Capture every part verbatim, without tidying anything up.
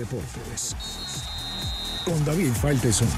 Deportes con David Faitelson.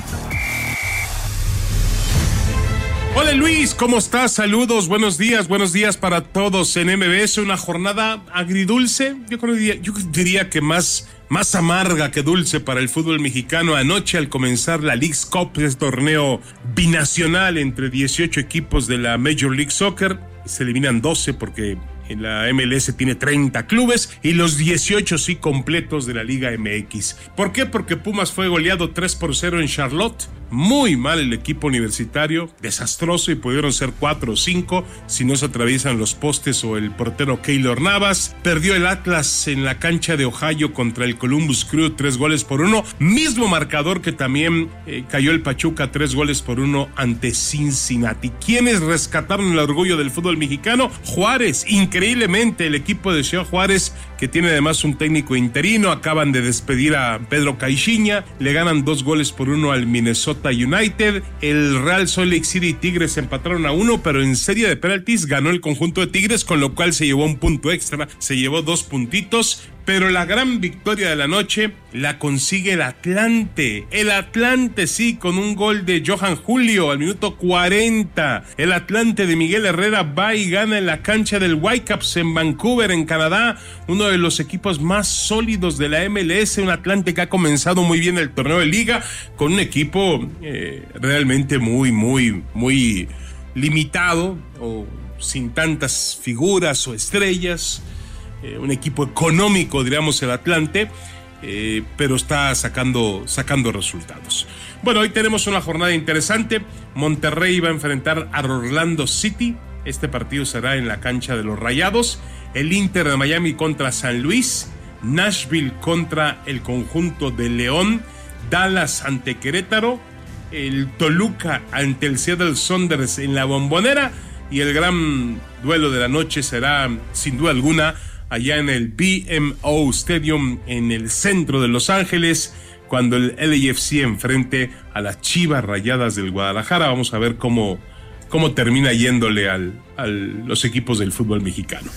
Hola Luis, ¿cómo estás? Saludos, buenos días, buenos días para todos en M B S. Una jornada agridulce, yo creo diría, yo diría que más, más amarga que dulce para el fútbol mexicano. Anoche al comenzar la Leagues Cup, este torneo binacional entre dieciocho equipos de la Major League Soccer, se eliminan doce porque en la M L S tiene treinta clubes y los dieciocho sí completos de la Liga M X. ¿Por qué? Porque Pumas fue goleado tres por cero en Charlotte. Muy mal el equipo universitario, desastroso, y pudieron ser cuatro o cinco si no se atraviesan los postes o el portero Keylor Navas. Perdió el Atlas en la cancha de Ohio contra el Columbus Crew, tres goles por uno. Mismo marcador que también eh, cayó el Pachuca, tres goles por uno ante Cincinnati. ¿Quiénes rescataron el orgullo del fútbol mexicano? Juárez, increíblemente el equipo de Ciudad Juárez, que tiene además un técnico interino, acaban de despedir a Pedro Caixinha, le ganan dos goles por uno al Minnesota United. El Real Salt Lake City y Tigres empataron a uno, pero en serie de penaltis ganó el conjunto de Tigres, con lo cual se llevó un punto extra, se llevó dos puntitos. Pero la gran victoria de la noche la consigue el Atlante. El Atlante, sí, con un gol de Johan Julio al minuto cuarenta. El Atlante de Miguel Herrera va y gana en la cancha del Whitecaps en Vancouver, en Canadá. Uno de los equipos más sólidos de la M L S. Un Atlante que ha comenzado muy bien el torneo de liga, con un equipo eh, realmente muy, muy, muy limitado, o sin tantas figuras o estrellas. Eh, un equipo económico, diríamos, el Atlante, eh, pero está sacando, sacando resultados. Bueno, hoy tenemos una jornada interesante. Monterrey va a enfrentar a Orlando City. Este partido será en la cancha de los Rayados. El Inter de Miami contra San Luis. Nashville contra el conjunto de León. Dallas ante Querétaro. El Toluca ante el Seattle Sounders en la Bombonera. Y el gran duelo de la noche será, sin duda alguna, allá en el B M O Stadium en el centro de Los Ángeles, cuando el L A F C enfrente a las Chivas Rayadas del Guadalajara. Vamos a ver cómo, cómo termina yéndole al, al los equipos del fútbol mexicano.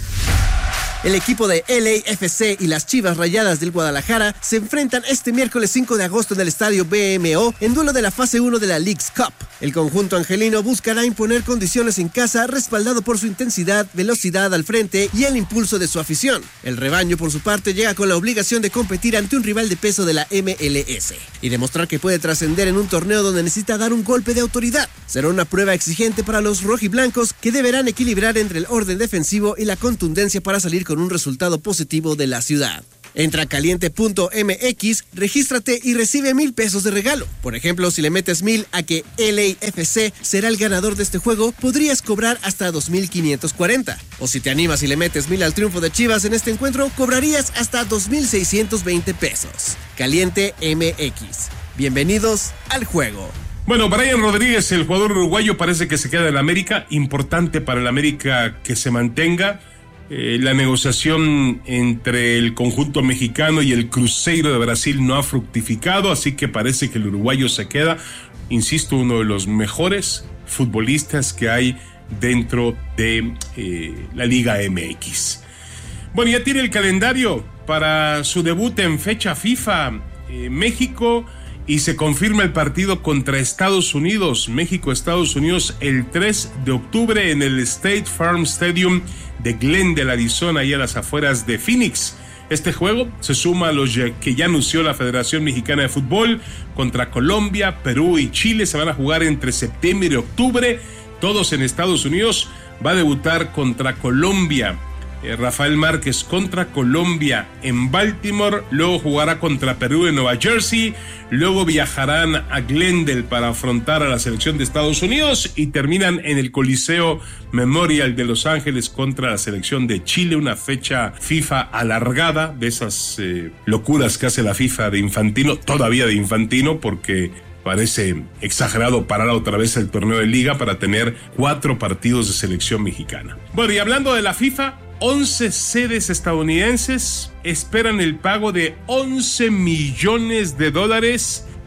El equipo de L A F C y las Chivas Rayadas del Guadalajara se enfrentan este miércoles cinco de agosto en el estadio B M O en duelo de la fase uno de la Leagues Cup. El conjunto angelino buscará imponer condiciones en casa, respaldado por su intensidad, velocidad al frente y el impulso de su afición. El rebaño, por su parte, llega con la obligación de competir ante un rival de peso de la M L S y demostrar que puede trascender en un torneo donde necesita dar un golpe de autoridad. Será una prueba exigente para los rojiblancos, que deberán equilibrar entre el orden defensivo y la contundencia para salir con un resultado positivo de la ciudad. Entra a caliente punto m x, regístrate y recibe mil pesos de regalo. Por ejemplo, si le metes mil a que L A F C será el ganador de este juego, podrías cobrar hasta dos mil quinientos cuarenta. O si te animas y le metes mil al triunfo de Chivas en este encuentro, cobrarías hasta dos mil seiscientos veinte pesos. Caliente M X. Bienvenidos al juego. Bueno, Brian Rodríguez, el jugador uruguayo, parece que se queda en América. Importante para el América que se mantenga. Eh, la negociación entre el conjunto mexicano y el Cruzeiro de Brasil no ha fructificado, así que parece que el uruguayo se queda. Insisto, uno de los mejores futbolistas que hay dentro de eh, la Liga M X. Bueno, ya tiene el calendario para su debut en fecha FIFA eh, México, y se confirma el partido contra Estados Unidos, México-Estados Unidos, el tres de octubre en el State Farm Stadium de Glendale, Arizona, y a las afueras de Phoenix. Este juego se suma a los que ya anunció la Federación Mexicana de Fútbol contra Colombia, Perú y Chile. Se van a jugar entre septiembre y octubre, todos en Estados Unidos. Va a debutar contra Colombia Eh, Rafael Márquez contra Colombia en Baltimore, luego jugará contra Perú en Nueva Jersey, luego viajarán a Glendale para afrontar a la selección de Estados Unidos y terminan en el Coliseo Memorial de Los Ángeles contra la selección de Chile, una fecha FIFA alargada, de esas eh, locuras que hace la FIFA de Infantino, todavía de Infantino, porque parece exagerado parar otra vez el torneo de liga para tener cuatro partidos de selección mexicana. Bueno, y hablando de la FIFA, once sedes estadounidenses esperan el pago de once millones de dólares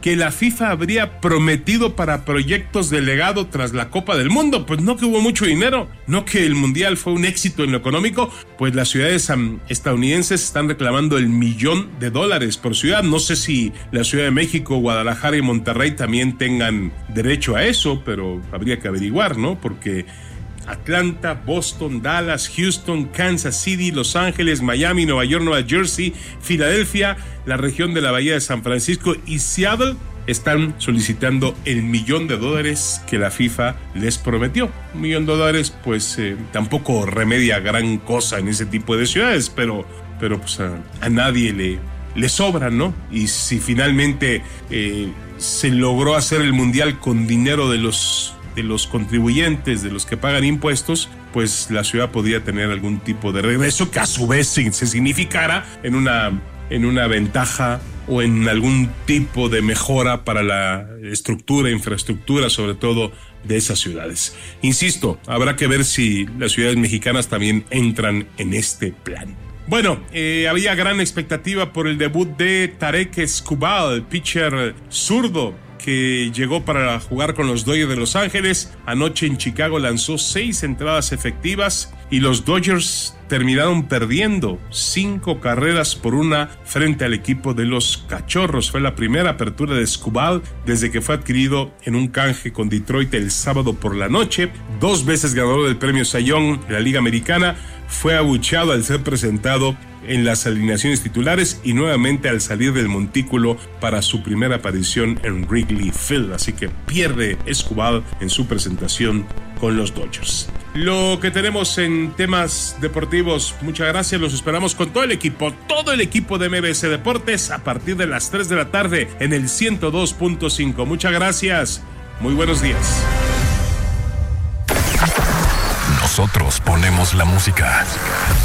que la FIFA habría prometido para proyectos de legado tras la Copa del Mundo. Pues no que hubo mucho dinero, no que el Mundial fue un éxito en lo económico, pues las ciudades um, estadounidenses están reclamando el millón de dólares por ciudad. No sé si la Ciudad de México, Guadalajara y Monterrey también tengan derecho a eso, pero habría que averiguar, ¿no? Porque Atlanta, Boston, Dallas, Houston, Kansas City, Los Ángeles, Miami, Nueva York, Nueva Jersey, Filadelfia, la región de la Bahía de San Francisco y Seattle están solicitando el millón de dólares que la FIFA les prometió. Un millón de dólares pues eh, tampoco remedia gran cosa en ese tipo de ciudades, pero, pero pues a, a nadie le, le sobran, ¿no? Y si finalmente eh, se logró hacer el mundial con dinero de los de los contribuyentes, de los que pagan impuestos, pues la ciudad podría tener algún tipo de regreso que a su vez se, se significara en una, en una ventaja o en algún tipo de mejora para la estructura, infraestructura, sobre todo de esas ciudades. Insisto, habrá que ver si las ciudades mexicanas también entran en este plan. Bueno, eh, había gran expectativa por el debut de Tarek Escobar, el pitcher zurdo, que llegó para jugar con los Dodgers de Los Ángeles. Anoche en Chicago lanzó seis entradas efectivas y los Dodgers terminaron perdiendo cinco carreras por una frente al equipo de los Cachorros. Fue la primera apertura de Escobar desde que fue adquirido en un canje con Detroit el sábado por la noche. Dos veces ganador del premio Cy Young de la Liga Americana, fue abucheado al ser presentado en las alineaciones titulares y nuevamente al salir del montículo para su primera aparición en Wrigley Field. Así que pierde Escobar en su presentación con los Dodgers. Lo que tenemos en temas deportivos, muchas gracias, los esperamos con todo el equipo, todo el equipo de M B S Deportes a partir de las tres de la tarde en el ciento dos punto cinco. Muchas gracias, muy buenos días. Nosotros ponemos la música.